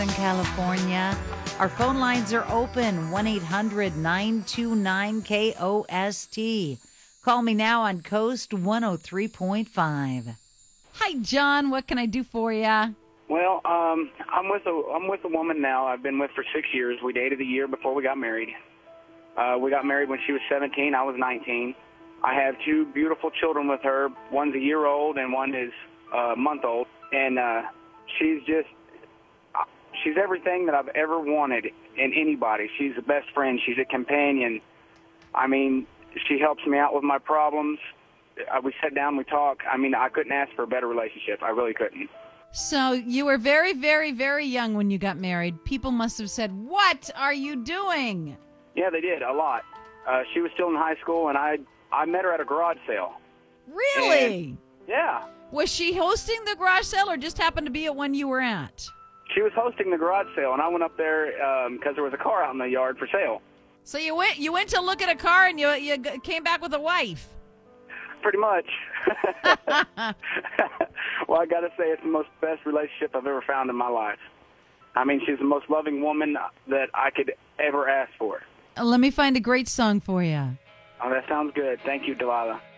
in California. Our phone lines are open, 1-800-929-KOST. Call me now on Coast 103.5. Hi, John. What can I do for you? Well, I'm with a woman now. I've been with for 6 years. We dated a year before we got married. We got married when she was 17. I was 19. I have two beautiful children with her. One's a year old and one is a month old. And she's everything that I've ever wanted in anybody. She's a best friend. She's a companion. I mean, she helps me out with my problems. We sit down, we talk. I mean, I couldn't ask for a better relationship. I really couldn't. So you were very, very, very young when you got married. People must have said, "What are you doing?" Yeah, they did, a lot. She was still in high school, and I met her at a garage sale. Really? And, yeah. Was she hosting the garage sale or just happened to be at one you were at? She was hosting the garage sale, and I went up there because there was a car out in the yard for sale. So you went to look at a car and you came back with a wife. Pretty much. Well, I got to say, it's the most best relationship I've ever found in my life. I mean, she's the most loving woman that I could ever ask for. Let me find a great song for you. Oh, that sounds good. Thank you, Delilah.